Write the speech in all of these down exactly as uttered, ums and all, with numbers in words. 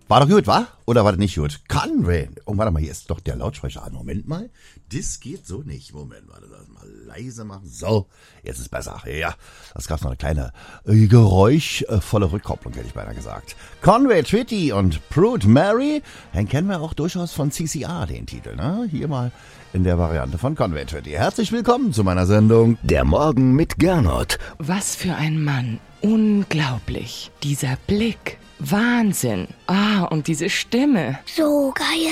War doch gut, wa? Oder war das nicht gut? Conway. Oh, warte mal, hier ist doch der Lautsprecher an. Moment mal. Das geht so nicht. Moment, warte, lass mal leise machen. So, jetzt ist besser. Ja, das gab's noch eine kleine äh, geräuschvolle Rückkopplung, hätte ich beinahe gesagt. Conway Twitty und Prude Mary, den kennen wir auch durchaus von C C R, den Titel, ne? Hier mal in der Variante von Conway Twitty. Herzlich willkommen zu meiner Sendung Der Morgen mit Gernot. Was für ein Mann. Unglaublich. Dieser Blick. Wahnsinn. Ah, und diese Stimme. So geil.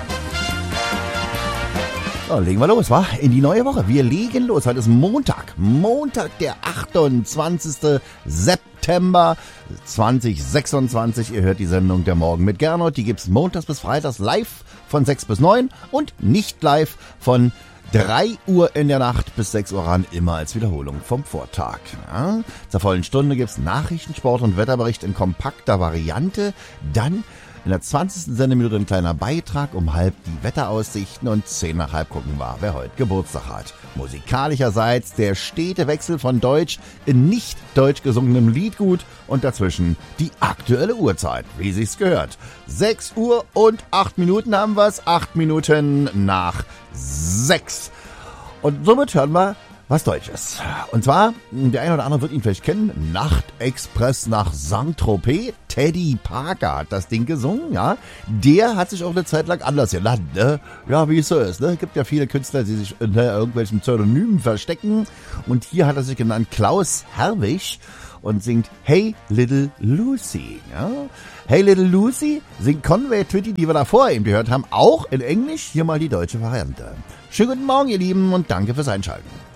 So, legen wir los, wa? In die neue Woche. Wir legen los. Heute ist Montag. Montag, der achtundzwanzigste September zweitausendsechsundzwanzig. Ihr hört die Sendung Der Morgen mit Gernot. Die gibt's montags bis freitags live von sechs bis neun und nicht live von drei Uhr in der Nacht bis sechs Uhr ran, immer als Wiederholung vom Vortag. Ja, zur vollen Stunde gibt's Nachrichten, Sport und Wetterbericht in kompakter Variante. Dann in der zwanzigsten Sendeminute ein kleiner Beitrag, um halb die Wetteraussichten und zehn nach halb gucken wir, wer heute Geburtstag hat. Musikalischerseits der stete Wechsel von Deutsch in nicht deutsch gesungenem Liedgut und dazwischen die aktuelle Uhrzeit, wie sich's gehört. sechs Uhr und acht Minuten haben wir's, acht Minuten nach sechs. Und somit hören wir was Deutsches. Und zwar, der eine oder andere wird ihn vielleicht kennen, Nachtexpress nach Saint-Tropez. Teddy Parker hat das Ding gesungen, ja. Der hat sich auch eine Zeit lang anders genannt, ne? Ja, wie es so ist, ne? Gibt ja viele Künstler, die sich unter irgendwelchen Pseudonymen verstecken. Und hier hat er sich genannt Klaus Herwig und singt Hey Little Lucy, ja. Hey Little Lucy singt Conway Twitty, die wir davor eben gehört haben, auch in Englisch. Hier mal die deutsche Variante. Schönen guten Morgen, ihr Lieben, und danke fürs Einschalten.